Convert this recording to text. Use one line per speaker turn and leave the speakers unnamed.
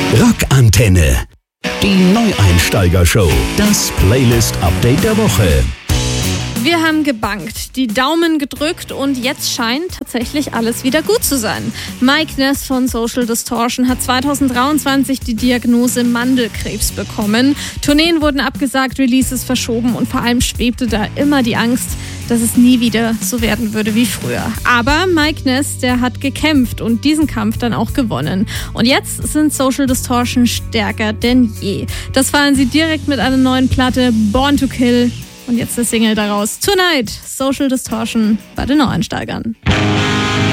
Rockantenne. Die Neueinsteiger-Show. Das Playlist-Update der Woche.
Wir haben gebankt, die Daumen gedrückt und jetzt scheint tatsächlich alles wieder gut zu sein. Mike Ness von Social Distortion hat 2023 die Diagnose Mandelkrebs bekommen. Tourneen wurden abgesagt, Releases verschoben und vor allem schwebte da immer die Angst, dass es nie wieder so werden würde wie früher. Aber Mike Ness, der hat gekämpft und diesen Kampf dann auch gewonnen. Und jetzt sind Social Distortion stärker denn je. Das feiern sie direkt mit einer neuen Platte, Born to Kill. Und jetzt der Single daraus, Tonight, Social Distortion bei den Neueinsteigern.